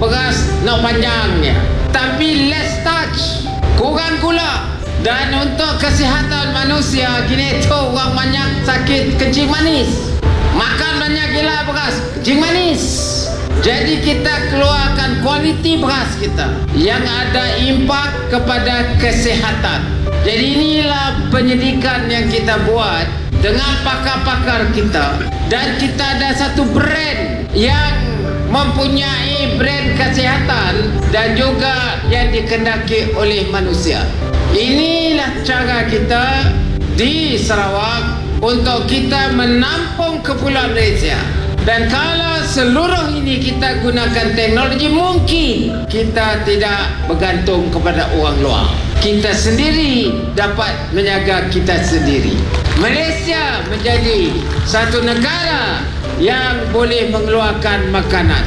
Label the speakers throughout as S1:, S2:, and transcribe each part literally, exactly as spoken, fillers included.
S1: beras nak panjangnya. Tapi less touch, kurang gula. Dan untuk kesihatan manusia, kini tu orang banyak sakit kencing manis. Makan banyak gila beras, kencing manis. Jadi kita keluarkan kualiti beras kita yang ada impak kepada kesihatan. Jadi inilah penyidikan yang kita buat dengan pakar-pakar kita. Dan kita ada satu brand yang mempunyai brand kesihatan dan juga yang dikendaki oleh manusia. Inilah cara kita di Sarawak untuk kita menampung Kepulauan Malaysia. Dan kalau seluruh ini kita gunakan teknologi, mungkin kita tidak bergantung kepada orang luar. Kita sendiri dapat menjaga kita sendiri. Malaysia menjadi satu negara yang boleh mengeluarkan makanan.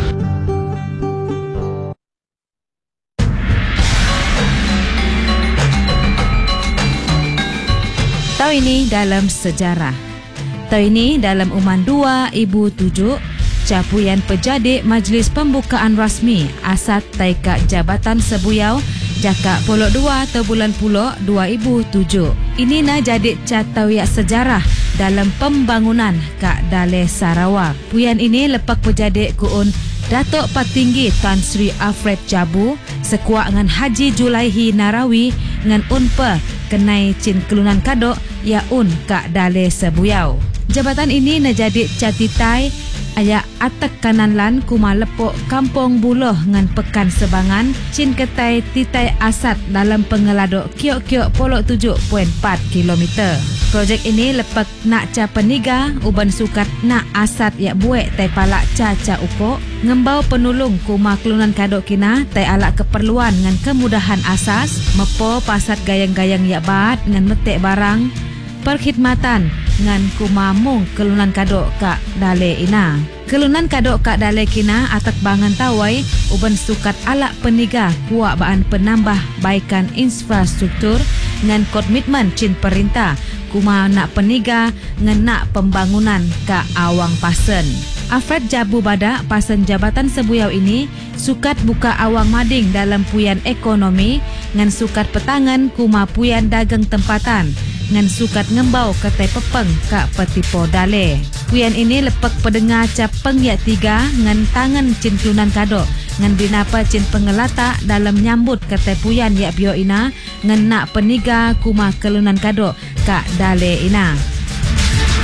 S2: Tahun ini dalam sejarah. Tahun ini dalam Uman dua ribu tujuh, Capuyan Pejadik Majlis Pembukaan Rasmi Asat Taika Jabatan Sebuyau Jakak Polok dua atau bulan Pulok dua ribu tujuh. Ini na jadi catawiak sejarah dalam pembangunan Kak Daleh Sarawak. Puyan ini lepak pejadik kuun Datuk Patinggi Tan Sri Alfred Jabu sekuat dengan Haji Julaihi Narawi dengan unpa kenai cin kelunan kadok ya un Kak Daleh Sebuyau. Jabatan ini najadi catitai ayak atak kanan lan kuma lepok kampung Buloh ngan pekan Sebangan cin ketai titai asat dalam pengeladok kiok-kiok polok tujuh koma empat kilometer. Projek ini lepak nak ca peniga uban sukat nak asat yak buek tai palak ca ca ukok ngembau penulung kuma kelunan kadok kina tai alak keperluan ngan kemudahan asas mepo pasat gayang-gayang yak baat ngan metek barang perkhidmatan ngan kumamung kelunan kadok Kak Daleh ina. Kelunan kadok Kak Daleh kina atak bangan tawai uban sukat alak peniga kuak baan penambah baikan infrastruktur ngan komitmen cin perintah kuma nak peniga ngan nak pembangunan Kak Awang Pasen. Alfred Jabu Badak Pasen Jabatan Sebuyau ini sukat buka awang mading dalam puyan ekonomi ngan sukat petangan kuma puyan dagang tempatan ngan sukat ngembau ketai pepeng Kak Petipo Daleh. Puyan ini lepek pendengar cap pengyak tiga ngan tangan cin kelunan kadok ngan dinapa cin pengelata dalam nyambut ketai puyan yak bio ina ngan nak peniga kuma kelunan kadok Kak Daleh ina.